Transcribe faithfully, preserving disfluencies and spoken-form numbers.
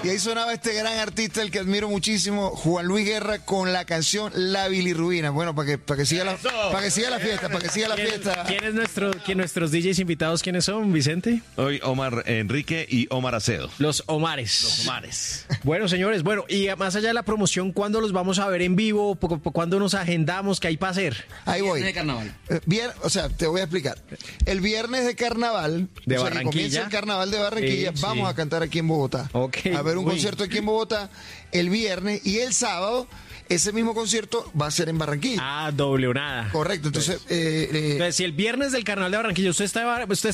Y ahí sonaba este gran artista, el que admiro muchísimo, Juan Luis Guerra, con la canción La Bilirrubina. Bueno, para que, para que siga la, para que siga la fiesta, para que siga la ¿Quién, fiesta. ¿quién es nuestro, quién, nuestros D Js invitados? ¿Quiénes son, Vicente? Hoy Omar Enrique y Omar Acedo. Los Omares. Los Omares. Bueno, señores, bueno, y más allá de la promoción, ¿cuándo los vamos a ver en vivo? ¿Cu- cu- ¿Cuándo nos agendamos? ¿Qué hay para hacer? Ahí voy. Viernes de carnaval. Eh, Vier- o sea, te voy a explicar. El viernes de carnaval, De o sea, que Barranquilla. comienza el carnaval de Barranquilla, Sí, vamos sí. a cantar aquí en Bogotá. Ok, A ver un uy. concierto aquí en Bogotá el viernes y el sábado ese mismo concierto va a ser en Barranquilla. Ah, doble o nada. Correcto, entonces... eh, eh, Entonces, si el viernes del Carnaval de Barranquilla usted está, usted